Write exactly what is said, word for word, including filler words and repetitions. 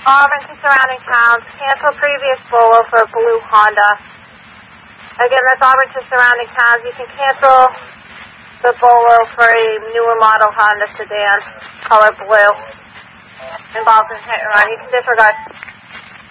Auburn to surrounding towns. Cancel previous Bolo for blue Honda. Again, that's Auburn to surrounding towns. You can cancel the Bolo for a newer model Honda sedan, color blue, involved in hit and run. You can disregard.